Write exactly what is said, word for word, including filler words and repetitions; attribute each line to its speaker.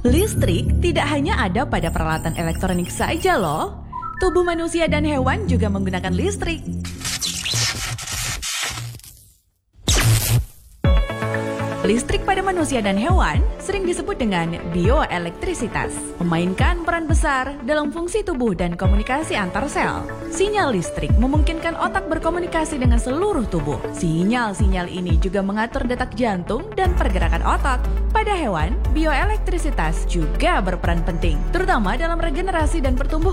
Speaker 1: Listrik tidak hanya ada pada peralatan elektronik saja loh. Tubuh manusia dan hewan juga menggunakan listrik. Listrik pada manusia dan hewan sering disebut dengan bioelektrisitas, memainkan peran besar dalam fungsi tubuh dan komunikasi antar sel. Sinyal listrik memungkinkan otak berkomunikasi dengan seluruh tubuh. Sinyal-sinyal ini juga mengatur detak jantung dan pergerakan otot. Pada hewan, bioelektrisitas juga berperan penting, terutama dalam regenerasi dan pertumbuhan.